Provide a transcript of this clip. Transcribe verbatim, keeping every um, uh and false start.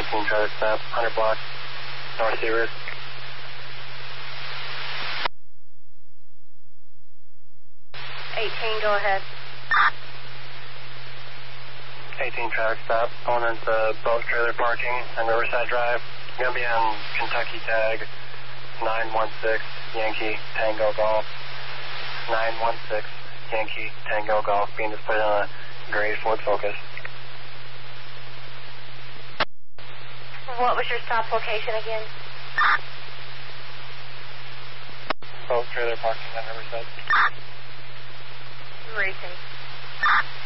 eighteen, try to stop, one hundred block, North Seaver. eighteen, go ahead. eighteen, traffic stop, pulling into boat trailer parking on Riverside Drive. Going to be on Kentucky tag nine one six Yankee Tango Golf. nine one six Yankee Tango Golf, being displayed on a gray Ford Focus. What was your stop location again? Boat trailer parking on Riverside. Racing.